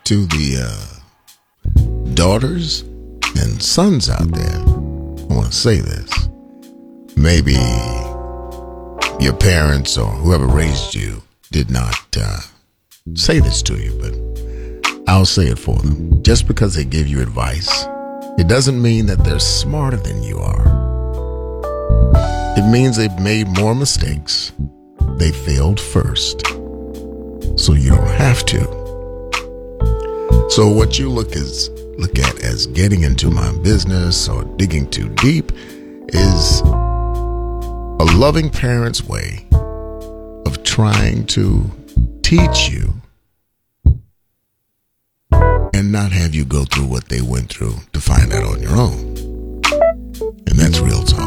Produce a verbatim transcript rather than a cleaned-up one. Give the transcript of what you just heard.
to the uh, daughters and sons out there, I want to say this. Maybe your parents or whoever raised you did not uh, say this to you, but I'll say it for them. Just because they give you advice, it doesn't mean that they're smarter than you are. It means they've made more mistakes. They failed first, so you don't have to. So what you look is look at as getting into my business or digging too deep is a loving parent's way of trying to teach you and not have you go through what they went through to find out on your own. And that's real talk.